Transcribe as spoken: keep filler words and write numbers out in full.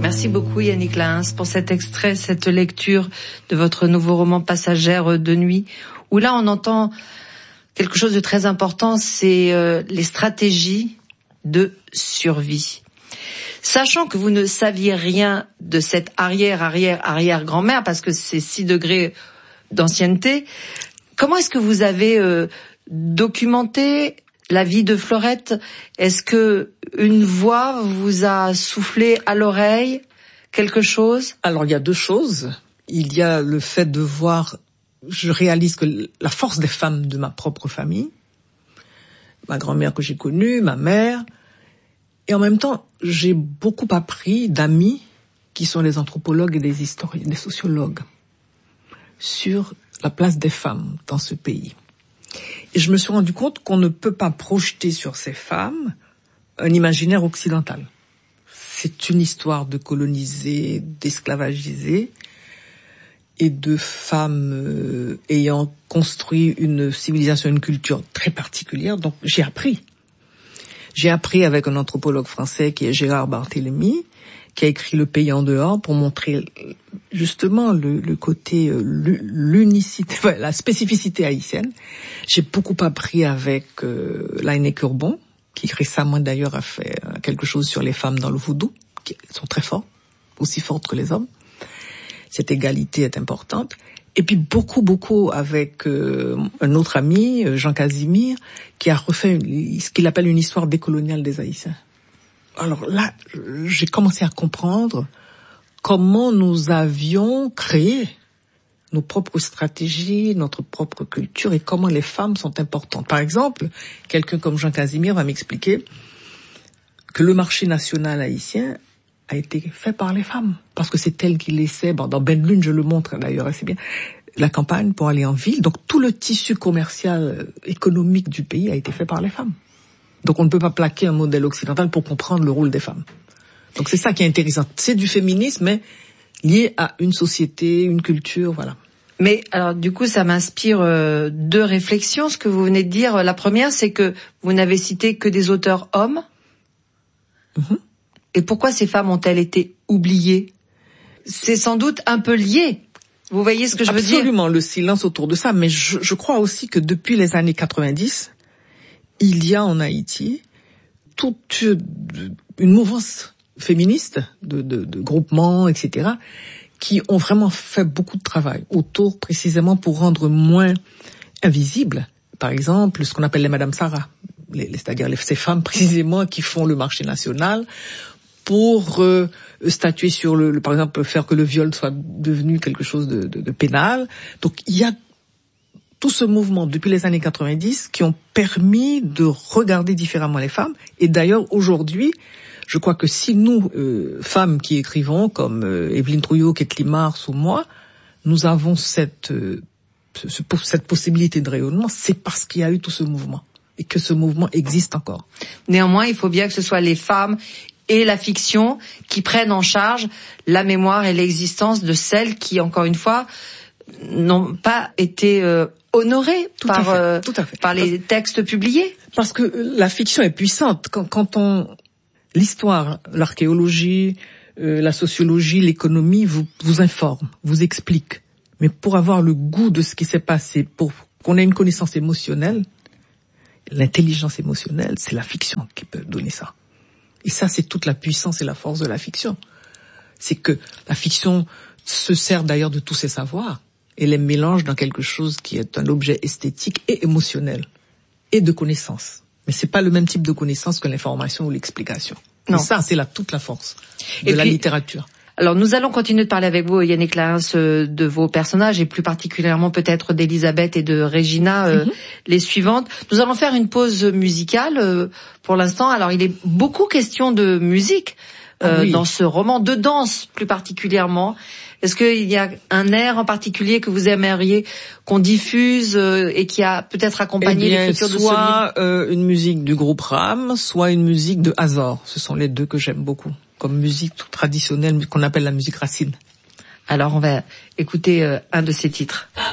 Merci beaucoup Yannick Lahens pour cet extrait, cette lecture de votre nouveau roman Passagère de nuit, où là on entend quelque chose de très important, c'est euh, les stratégies de survie. Sachant que vous ne saviez rien de cette arrière-arrière-arrière-grand-mère, parce que c'est six degrés d'ancienneté, comment est-ce que vous avez euh, documenté la vie de Fleurette? Est-ce que une voix vous a soufflé à l'oreille quelque chose? Alors il y a deux choses. Il y a le fait de voir, je réalise que la force des femmes de ma propre famille, ma grand-mère que j'ai connue, ma mère, et en même temps, j'ai beaucoup appris d'amis qui sont des anthropologues et des historiens, des sociologues, sur la place des femmes dans ce pays. Et je me suis rendu compte qu'on ne peut pas projeter sur ces femmes un imaginaire occidental. C'est une histoire de colonisés, d'esclavagisés et de femmes euh, ayant construit une civilisation, une culture très particulière. Donc j'ai appris. J'ai appris avec un anthropologue français qui est Gérard Barthélemy, qui a écrit Le pays en dehors pour montrer justement le, le côté, l'unicité, enfin, la spécificité haïtienne. J'ai beaucoup appris avec euh, Lainé Curbon, qui récemment d'ailleurs a fait quelque chose sur les femmes dans le vaudou, qui sont très fortes, aussi fortes que les hommes. Cette égalité est importante. Et puis beaucoup, beaucoup avec euh, un autre ami, Jean Casimir, qui a refait une, ce qu'il appelle une histoire décoloniale des Haïtiens. Alors là, j'ai commencé à comprendre comment nous avions créé nos propres stratégies, notre propre culture et comment les femmes sont importantes. Par exemple, quelqu'un comme Jean Casimir va m'expliquer que le marché national haïtien a été fait par les femmes. Parce que c'est elles qui laissaient, bon, dans Ben Lune, je le montre d'ailleurs assez bien, la campagne pour aller en ville. Donc tout le tissu commercial, euh, économique du pays a été fait par les femmes. Donc on ne peut pas plaquer un modèle occidental pour comprendre le rôle des femmes. Donc c'est ça qui est intéressant. C'est du féminisme, mais lié à une société, une culture, voilà. Mais alors du coup, ça m'inspire euh, deux réflexions. Ce que vous venez de dire, la première, c'est que vous n'avez cité que des auteurs hommes. Mm-hmm. Et pourquoi ces femmes ont-elles été oubliées? C'est sans doute un peu lié. Vous voyez ce que je veux dire? Absolument, le silence autour de ça. Mais je, je crois aussi que depuis les années quatre-vingt-dix, il y a en Haïti toute une mouvance féministe de, de, de groupements, et cetera, qui ont vraiment fait beaucoup de travail autour, précisément pour rendre moins invisible, par exemple, ce qu'on appelle les Madame Sarah, les, c'est-à-dire les, ces femmes précisément qui font le marché national pour euh, statuer sur le, le, par exemple, faire que le viol soit devenu quelque chose de, de, de pénal. Donc il y a tout ce mouvement depuis les années quatre-vingt-dix qui ont permis de regarder différemment les femmes. Et d'ailleurs, aujourd'hui, je crois que si nous, euh, femmes qui écrivons, comme euh, Evelyne Trouillot, Kathleen Mars ou moi, nous avons cette, euh, ce, cette possibilité de rayonnement, c'est parce qu'il y a eu tout ce mouvement et que ce mouvement existe encore. Néanmoins, il faut bien que ce soit les femmes et la fiction qui prennent en charge la mémoire et l'existence de celles qui, encore une fois, n'ont pas été euh, honorées tout par, euh, tout à fait. par les textes publiés. Parce que la fiction est puissante. Quand, quand on... L'histoire, l'archéologie, euh, la sociologie, l'économie vous, vous informe, vous explique. Mais pour avoir le goût de ce qui s'est passé, pour qu'on ait une connaissance émotionnelle, l'intelligence émotionnelle, c'est la fiction qui peut donner ça. Et ça, c'est toute la puissance et la force de la fiction. C'est que la fiction se sert d'ailleurs de tous ses savoirs et les mélange dans quelque chose qui est un objet esthétique et émotionnel et de connaissance. Mais c'est pas le même type de connaissance que l'information ou l'explication. Non. Et ça, c'est là toute la force de et la puis, littérature. Alors, nous allons continuer de parler avec vous, Yannick Lahens, de vos personnages et plus particulièrement peut-être d'Elisabeth et de Regina, euh, mm-hmm. les suivantes. Nous allons faire une pause musicale euh, pour l'instant. Alors, il est beaucoup question de musique euh, ah, oui. dans ce roman, de danse plus particulièrement. Est-ce qu'il y a un air en particulier que vous aimeriez qu'on diffuse euh, et qui a peut-être accompagné eh bien, l'écriture de ce livre? Soit euh, une musique du groupe Ram, soit une musique de Azor. Ce sont les deux que j'aime beaucoup, comme musique traditionnelle qu'on appelle la musique racine. Alors on va écouter euh, un de ces titres.